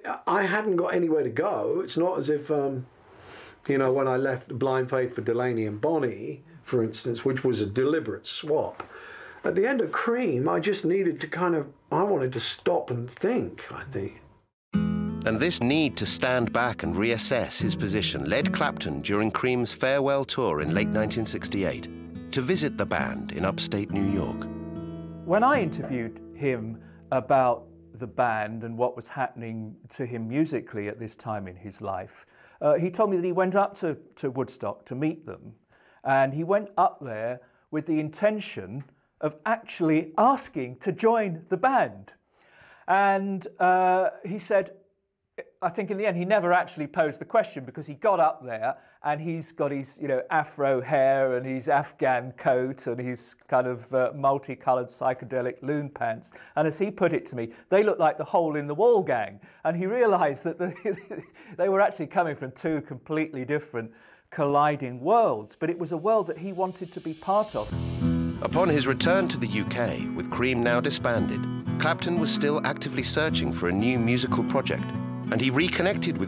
I hadn't got anywhere to go. It's not as if, you know, when I left Blind Faith for Delaney and Bonnie, for instance, which was a deliberate swap, at the end of Cream, I just needed to I wanted to stop and think, I think. And this need to stand back and reassess his position led Clapton during Cream's farewell tour in late 1968 to visit the band in upstate New York. When I interviewed him about the band and what was happening to him musically at this time in his life, he told me that he went up to Woodstock to meet them, and he went up there with the intention of actually asking to join the band. And he said, I think in the end he never actually posed the question, because he got up there and he's got his, you know, afro hair and his Afghan coat and his kind of multicoloured psychedelic loon pants. And as he put it to me, they look like the Hole in the Wall gang. And he realised that they were actually coming from two completely different colliding worlds, but it was a world that he wanted to be part of. Upon his return to the UK, with Cream now disbanded, Clapton was still actively searching for a new musical project, and he reconnected with